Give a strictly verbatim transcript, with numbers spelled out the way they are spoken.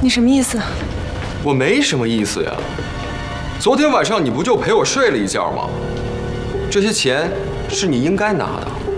你什么意思？ 我没什么意思呀。昨天晚上你不就陪我睡了一觉吗？这些钱是你应该拿的。